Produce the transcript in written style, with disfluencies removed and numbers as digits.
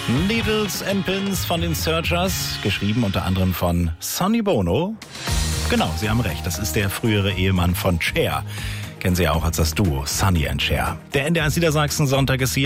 Needles and Pins von den Searchers, geschrieben unter anderem von Sonny Bono. Genau, Sie haben recht, das ist der frühere Ehemann von Cher. Kennen Sie ja auch als das Duo Sonny and Cher. Der NDR Niedersachsen Sonntag ist hier.